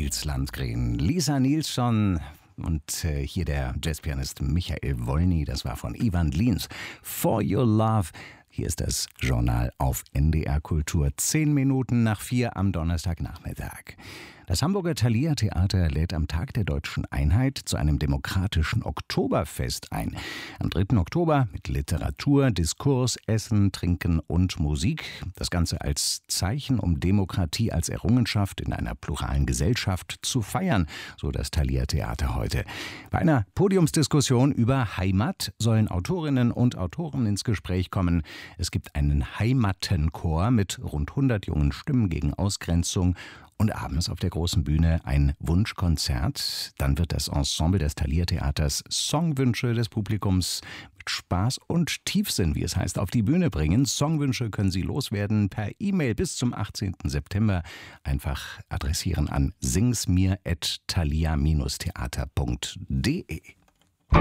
Nils Landgren, Lisa Nilsson und hier der Jazzpianist Michael Wolny. Das war von Ivan Lins. For Your Love. Hier ist das Journal auf NDR Kultur. 10 Minuten nach 4 am Donnerstagnachmittag. Das Hamburger Thalia Theater lädt am Tag der Deutschen Einheit zu einem demokratischen Oktoberfest ein. Am 3. Oktober mit Literatur, Diskurs, Essen, Trinken und Musik. Das Ganze als Zeichen, um Demokratie als Errungenschaft in einer pluralen Gesellschaft zu feiern, so das Thalia Theater heute. Bei einer Podiumsdiskussion über Heimat sollen Autorinnen und Autoren ins Gespräch kommen. Es gibt einen Heimatenchor mit rund 100 jungen Stimmen gegen Ausgrenzung. Und abends auf der großen Bühne ein Wunschkonzert. Dann wird das Ensemble des Thalia Theaters Songwünsche des Publikums mit Spaß und Tiefsinn, wie es heißt, auf die Bühne bringen. Songwünsche können Sie loswerden per E-Mail bis zum 18. September. Einfach adressieren an singsmir@thalia-theater.de.